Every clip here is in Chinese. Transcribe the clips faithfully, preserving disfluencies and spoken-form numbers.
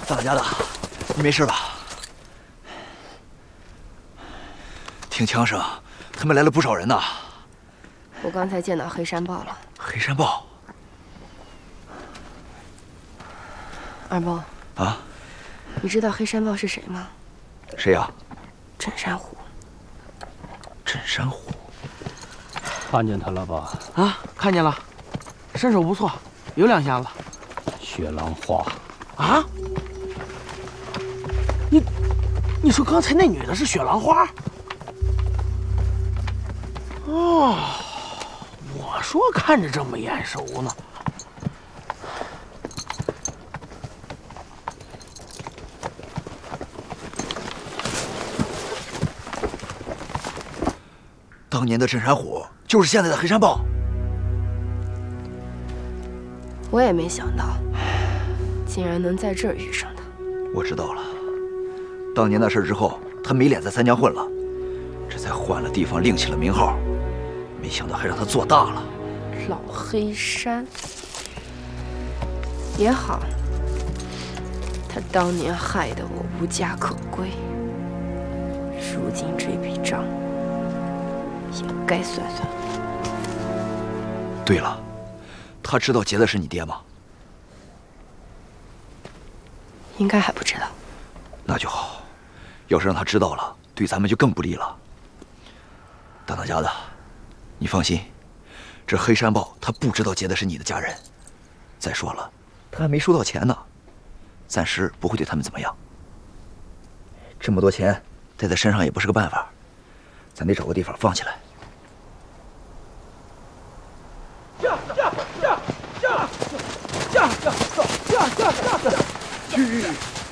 大当家的，你没事吧？听枪声，他们来了不少人呢。 我刚才见到黑山豹了。 黑山豹？ 二豹啊， 你知道黑山豹是谁吗？ 谁呀？ 镇山虎。 镇山虎。 看见他了吧？ 啊，看见了，身手不错，有两下子。 雪狼花。 啊？你，你说刚才那女的是雪狼花？哦，我说看着这么眼熟呢。 当年的镇山虎就是现在的黑山豹。 我也没想到，竟然能在这儿遇上他。 我知道了，当年那事儿之后，他没脸在三江混了，这才换了地方，另起了名号。没想到还让他做大了。 老黑山也好，他当年害得我无家可归，如今这笔账也该算算。 对了，他知道劫的是你爹吗？ 应该还不知道。 那就好，要是让他知道了，对咱们就更不利了。大当家的，你放心，这黑山豹他不知道劫的是你的家人。再说了，他还没收到钱呢，暂时不会对他们怎么样。这么多钱带在身上也不是个办法，咱得找个地方放起来。 呀呀呀呀呀呀呀呀呀！去！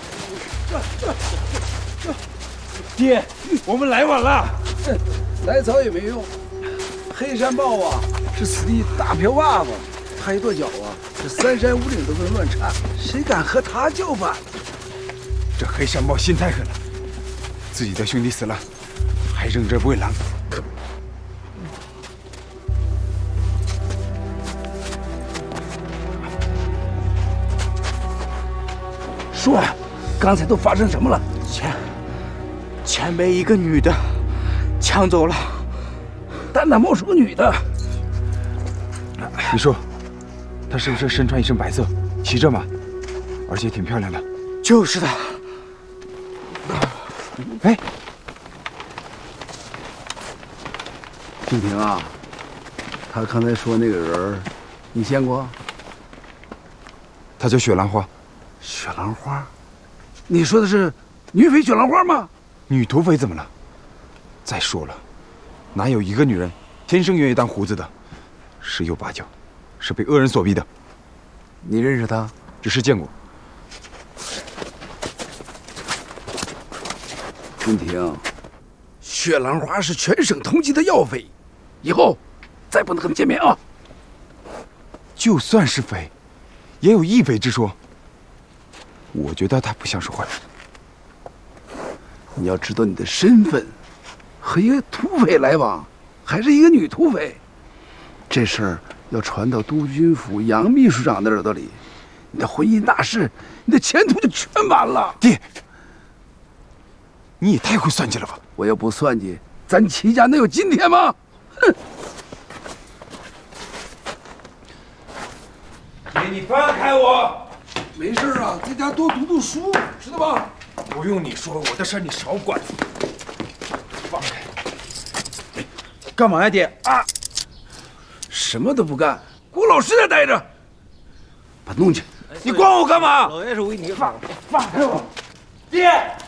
爹，我们来晚了。 来早也没用。黑山豹啊，是此地大瓢把子，他一跺脚啊，这三山五岭都会乱颤，谁敢和他叫板？ 这黑山豹心太狠了，自己的兄弟死了，还扔这喂狼。 说呀，刚才都发生什么了？ 前前被一个女的抢走了， 但哪冒出个女的？ 你说，她是不是身穿一身白色，骑着马，而且挺漂亮的？ 就是的。 哎， 静婷啊，他刚才说那个人，你见过？ 她叫雪兰花。 雪兰花？你说的是女匪雪兰花吗？ 女土匪怎么了？再说了，哪有一个女人天生愿意当胡子的？十有八九是被恶人所逼的。 你认识她？ 只是见过。 君婷，雪兰花是全省通缉的要匪，以后再不能和他们见面啊！ 就算是匪，也有义匪之说。我觉得他不像是坏人。 你要知道你的身份，和一个土匪来往，还是一个女土匪，这事儿要传到督军府杨秘书长的耳朵里，你的婚姻大事，你的前途就全完了。 爹，你也太会算计了吧！ 我要不算计，咱齐家能有今天吗？哼！ 爹，你放开我！ 没事啊，在家多读读书，知道吧？ 不用你说，我的事你少管。放开！ 干嘛呀，爹？啊！什么都不干，给我老实点待着。把他弄去！ 你管我干嘛？ 老爷是为你放放开我！ 爹。